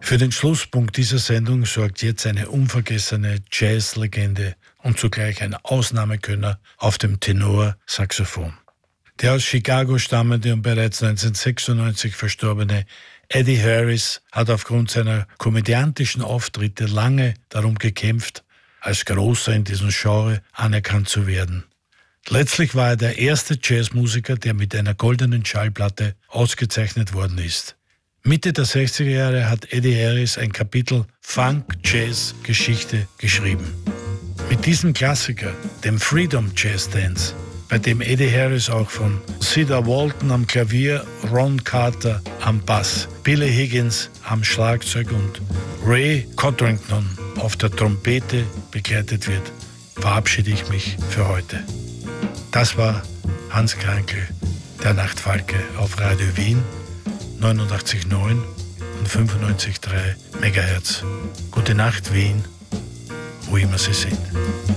Für den Schlusspunkt dieser Sendung sorgt jetzt eine unvergessene Jazzlegende und zugleich ein Ausnahmekönner auf dem Tenorsaxophon. Der aus Chicago stammende und bereits 1996 verstorbene Eddie Harris hat aufgrund seiner komödiantischen Auftritte lange darum gekämpft, als Großer in diesem Genre anerkannt zu werden. Letztlich war er der erste Jazzmusiker, der mit einer goldenen Schallplatte ausgezeichnet worden ist. Mitte der 60er Jahre hat Eddie Harris ein Kapitel Funk-Jazz-Geschichte geschrieben. Mit diesem Klassiker, dem Freedom Jazz Dance, bei dem Eddie Harris auch von Cedar Walton am Klavier, Ron Carter am Bass, Billy Higgins am Schlagzeug und Ray Codrington auf der Trompete begleitet wird, verabschiede ich mich für heute. Das war Hans Krankel, der Nachtfalke auf Radio Wien, 89,9 und 95,3 MHz. Gute Nacht, Wien, wo immer Sie sind.